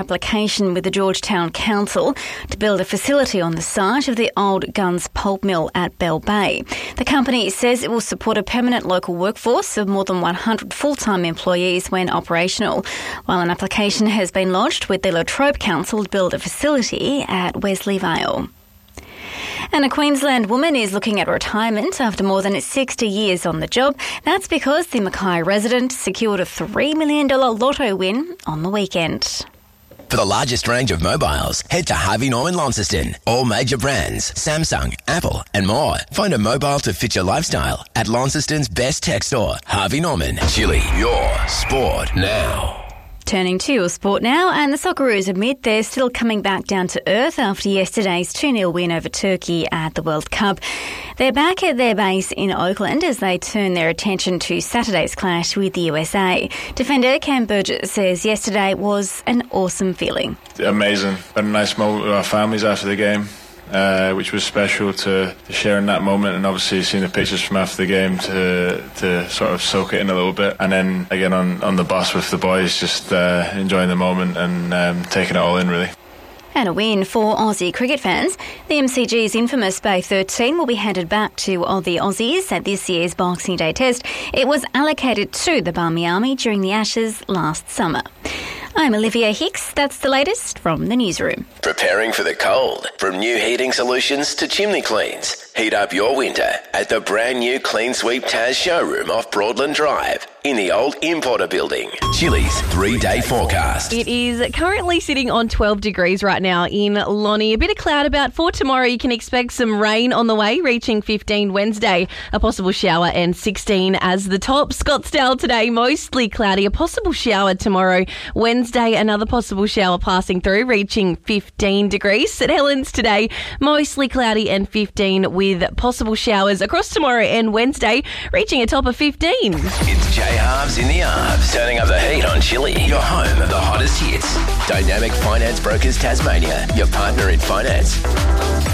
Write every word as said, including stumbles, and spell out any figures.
application with the Georgetown Council to build a facility on the site of the old Guns pulp mill at Bell Bay. The company says it will support a permanent local workforce of more than one hundred full-time employees when operational, while an application has been lodged with the Latrobe Council to build a facility at Wesley Vale. And a Queensland woman is looking at retirement after more than sixty years on the job. That's because the Mackay resident secured a three million dollars lotto win on the weekend. For the largest range of mobiles, head to Harvey Norman Launceston. All major brands, Samsung, Apple and more. Find a mobile to fit your lifestyle at Launceston's best tech store, Harvey Norman. Chili, your sport now. Turning to your sport now, and the Socceroos admit they're still coming back down to earth after yesterday's two nil win over Turkey at the World Cup. They're back at their base in Oakland as they turn their attention to Saturday's clash with the U S A. Defender Cam Burgess says yesterday was an awesome feeling. Amazing. Had a nice moment with our families after the game. Uh, which was special to, to share in that moment, and obviously seeing the pictures from after the game to to sort of soak it in a little bit, and then again on, on the bus with the boys, just uh, enjoying the moment and um, taking it all in really. And a win for Aussie cricket fans. The M C G's infamous Bay thirteen will be handed back to the Aussies at this year's Boxing Day Test. It was allocated to the Barmy Army during the Ashes last summer. I'm Olivia Hicks. That's the latest from the newsroom. Preparing for the cold. From new heating solutions to chimney cleans. Heat up your winter at the brand new Clean Sweep Taz showroom off Broadland Drive in the old Importer building. Chili's three-day forecast. It is currently sitting on twelve degrees right now in Lonnie. A bit of cloud about for tomorrow. You can expect some rain on the way, reaching fifteen Wednesday. A possible shower and sixteen as the top. Scottsdale today, mostly cloudy. A possible shower tomorrow. Wednesday, another possible shower passing through, reaching fifteen degrees. St Helens today, mostly cloudy and fifteen with possible showers across tomorrow and Wednesday, reaching a top of fifteen. It's J Halves in the Arms, turning up the heat on Chili, your home of the hottest hits. Dynamic Finance Brokers Tasmania, your partner in finance.